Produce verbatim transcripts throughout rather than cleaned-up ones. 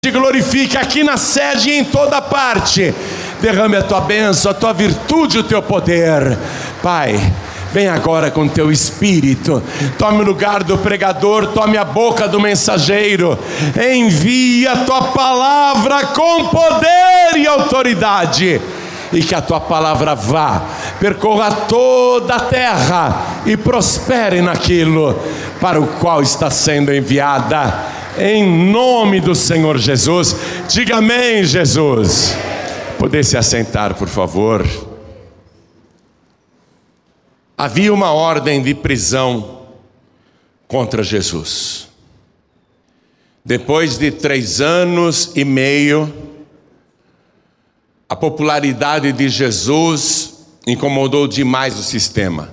Te glorifique aqui na sede e em toda parte. Derrame a tua bênção, a tua virtude, o teu poder. Pai, vem agora com teu Espírito. Tome o lugar do pregador, tome a boca do mensageiro. Envia a tua palavra com poder e autoridade. E que a tua palavra vá, percorra toda a terra e prospere naquilo para o qual está sendo enviada. Em nome do Senhor Jesus. Diga amém, Jesus. Poder se assentar, por favor. Havia uma ordem de prisão contra Jesus. Depois de três anos e meio, a popularidade de Jesus incomodou demais o sistema.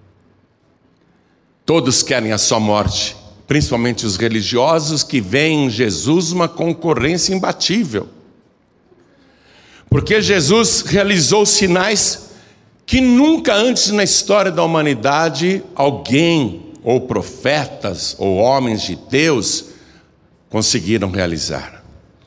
Todos querem a sua morte, principalmente os religiosos que veem em Jesus uma concorrência imbatível. Porque Jesus realizou sinais que nunca antes na história da humanidade alguém, ou profetas, ou homens de Deus, conseguiram realizar.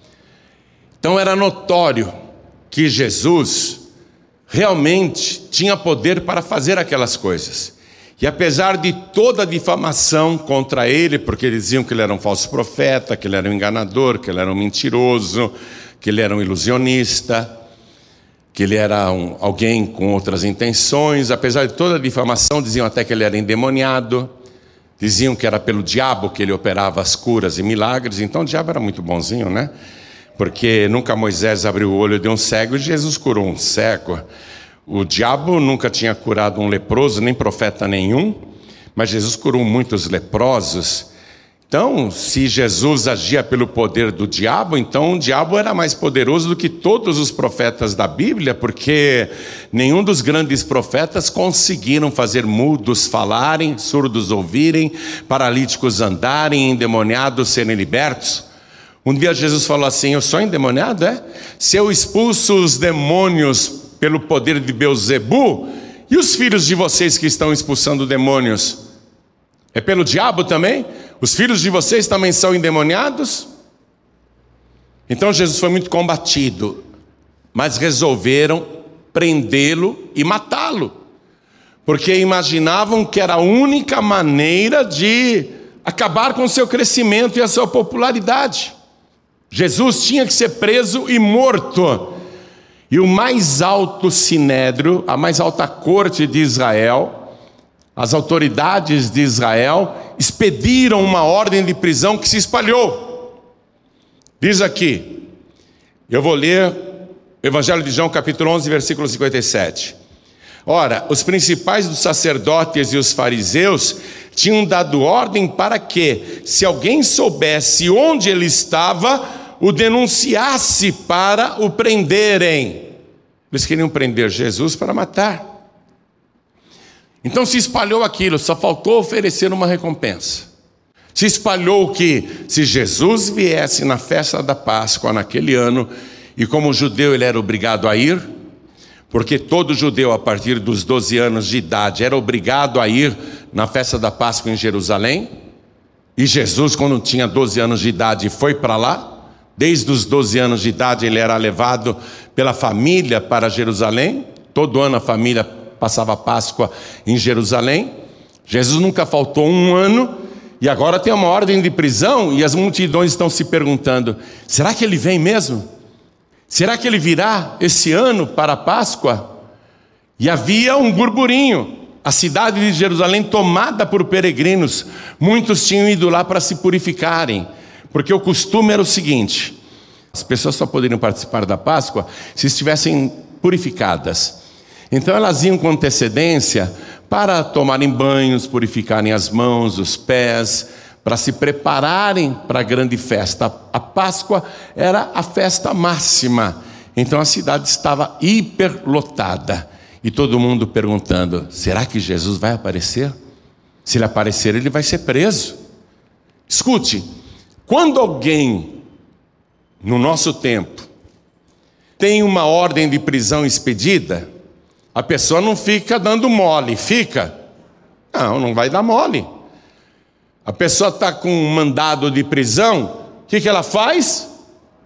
Então era notório que Jesus realmente tinha poder para fazer aquelas coisas. E apesar de toda a difamação contra ele, porque eles diziam que ele era um falso profeta, que ele era um enganador, que ele era um mentiroso, que ele era um ilusionista, que ele era um, alguém com outras intenções, apesar de toda a difamação, diziam até que ele era endemoniado, diziam que era pelo diabo que ele operava as curas e milagres. Então o diabo era muito bonzinho, né? Porque nunca Moisés abriu o olho de um cego e Jesus curou um cego. O diabo nunca tinha curado um leproso, nem profeta nenhum, mas Jesus curou muitos leprosos. Então, se Jesus agia pelo poder do diabo, então o diabo era mais poderoso do que todos os profetas da Bíblia, porque nenhum dos grandes profetas conseguiram fazer mudos falarem, surdos ouvirem, paralíticos andarem, endemoniados serem libertos. Um dia Jesus falou assim: eu sou endemoniado, é? Se eu expulso os demônios pelo poder de Beelzebu, e os filhos de vocês que estão expulsando demônios, é pelo diabo também? Os filhos de vocês também são endemoniados? Então Jesus foi muito combatido, mas resolveram prendê-lo e matá-lo, porque imaginavam que era a única maneira de acabar com o seu crescimento e a sua popularidade. Jesus tinha que ser preso e morto. E o mais alto sinédrio, a mais alta corte de Israel, as autoridades de Israel, expediram uma ordem de prisão que se espalhou. Diz aqui, eu vou ler o Evangelho de João, capítulo onze, versículo cinquenta e sete. Ora, os principais dos sacerdotes e os fariseus tinham dado ordem para que, se alguém soubesse onde ele estava, o denunciasse para o prenderem. Eles queriam prender Jesus para matar. Então se espalhou aquilo, só faltou oferecer uma recompensa. Se espalhou que se Jesus viesse na festa da Páscoa naquele ano, e como judeu ele era obrigado a ir, porque todo judeu a partir dos doze anos de idade era obrigado a ir na festa da Páscoa em Jerusalém, e Jesus, quando tinha doze anos de idade, foi para lá. Desde os doze anos de idade ele era levado pela família para Jerusalém. Todo ano a família passava a Páscoa em Jerusalém. Jesus nunca faltou um ano, e agora tem uma ordem de prisão, e as multidões estão se perguntando: será que ele vem mesmo? Será que ele virá esse ano para a Páscoa? E havia um burburinho. A cidade de Jerusalém tomada por peregrinos. Muitos tinham ido lá para se purificarem, porque o costume era o seguinte: as pessoas só poderiam participar da Páscoa se estivessem purificadas. Então elas iam com antecedência para tomarem banhos, purificarem as mãos, os pés, para se prepararem para a grande festa. A Páscoa era a festa máxima. Então a cidade estava hiperlotada, e todo mundo perguntando: será que Jesus vai aparecer? Se ele aparecer, ele vai ser preso. Escute, quando alguém, no nosso tempo, tem uma ordem de prisão expedida, a pessoa não fica dando mole, fica? Não, não vai dar mole. A pessoa está com um mandado de prisão, o que, que ela faz?